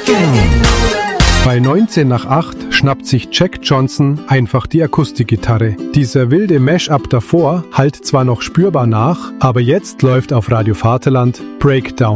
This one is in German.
Bei 19 nach 8 schnappt sich Jack Johnson einfach die Akustikgitarre. Dieser wilde Mash-up davor hallt zwar noch spürbar nach, aber jetzt läuft auf Radio Vaterland Breakdown.